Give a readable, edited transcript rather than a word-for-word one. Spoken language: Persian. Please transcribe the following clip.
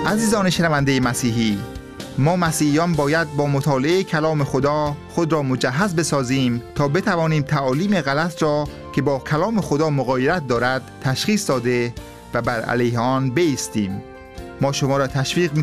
عزیزان شنونده مسیحی، ما مسیحیان باید با مطالعه کلام خدا خود را مجهز بسازیم تا بتوانیم تعالیم غلط را که با کلام خدا مغایرت دارد تشخیص داده و بر علیه آن بایستیم. ما شما را تشویق